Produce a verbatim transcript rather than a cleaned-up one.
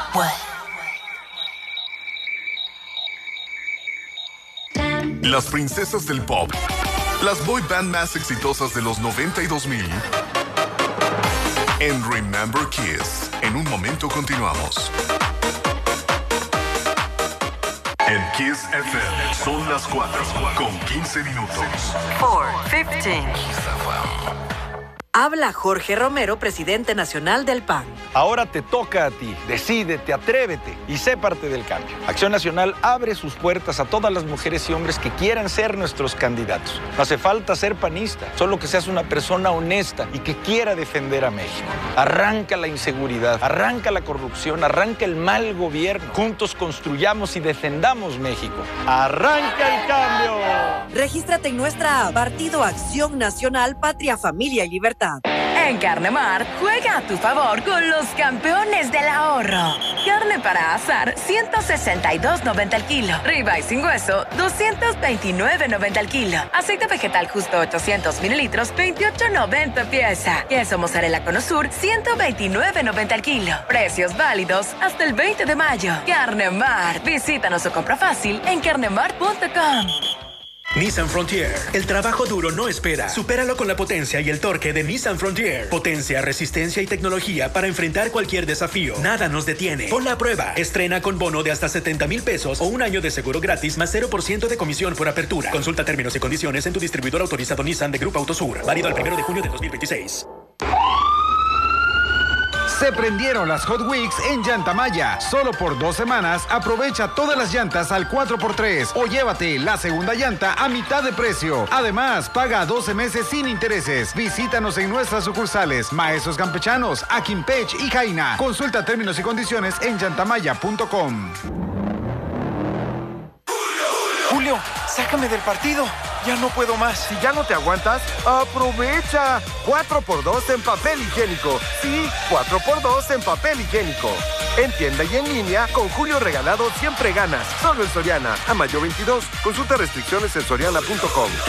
What? Las princesas del pop, las boy band más exitosas de los noventa y dos mil. En Remember Kiss. En un momento continuamos. En Kiss F M son las cuatro con quince minutos. cuatro quince. Habla Jorge Romero, presidente nacional del P A N. Ahora te toca a ti. Decídete, atrévete y sé parte del cambio. Acción Nacional abre sus puertas a todas las mujeres y hombres que quieran ser nuestros candidatos. No hace falta ser panista, solo que seas una persona honesta y que quiera defender a México. Arranca la inseguridad, arranca la corrupción, arranca el mal gobierno. Juntos construyamos y defendamos México. ¡Arranca el cambio! Regístrate en nuestra app Partido Acción Nacional, Patria, Familia y Libertad. En Carnemar, juega a tu favor con los campeones del ahorro. Carne para asar, ciento sesenta y dos noventa el kilo. Ribeye sin hueso, doscientos veintinueve noventa el kilo. Aceite vegetal justo ochocientos mililitros, veintiocho noventa pieza. Queso mozzarella Conosur, ciento veintinueve noventa el kilo. Precios válidos hasta el veinte de mayo. Carnemar. Visítanos o compra fácil en carnemar punto com. Nissan Frontier. El trabajo duro no espera. Supéralo con la potencia y el torque de Nissan Frontier. Potencia, resistencia y tecnología para enfrentar cualquier desafío. Nada nos detiene. Ponla a prueba. Estrena con bono de hasta setenta mil pesos o un año de seguro gratis más cero por ciento de comisión por apertura. Consulta términos y condiciones en tu distribuidor autorizado Nissan de Grupo Autosur. Válido al primero de junio de dos mil veintiséis. Se prendieron las Hot Weeks en Llantamaya. Solo por dos semanas aprovecha todas las llantas al cuatro por tres o llévate la segunda llanta a mitad de precio. Además, paga doce meses sin intereses. Visítanos en nuestras sucursales Maestros Campechanos, Aquimpech y Jaina. Consulta términos y condiciones en llantamaya punto com. Julio, sácame del partido. Ya no puedo más. Si ya no te aguantas, ¡aprovecha! cuatro por dos en papel higiénico. Sí, cuatro por dos en papel higiénico. En tienda y en línea, con Julio Regalado siempre ganas. Solo en Soriana. A mayo veintidós. Consulta restricciones en soriana punto com.